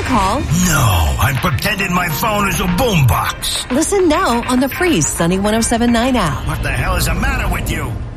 want to call? No, I'm pretending my phone is a boombox. Listen now on the free Sunny 107.9 app. What the hell is the matter with you?